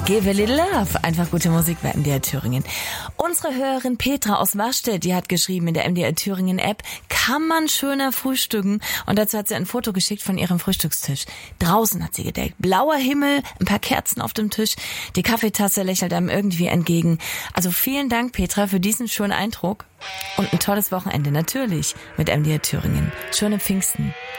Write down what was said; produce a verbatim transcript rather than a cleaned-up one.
Give a little love. Einfach gute Musik bei M D R Thüringen. Unsere Hörerin Petra aus Warstedt, die hat geschrieben in der M D R Thüringen App, kann man schöner frühstücken? Und dazu hat sie ein Foto geschickt von ihrem Frühstückstisch. Draußen hat sie gedeckt. Blauer Himmel, ein paar Kerzen auf dem Tisch. Die Kaffeetasse lächelt einem irgendwie entgegen. Also vielen Dank, Petra, für diesen schönen Eindruck. Und ein tolles Wochenende natürlich mit M D R Thüringen. Schöne Pfingsten.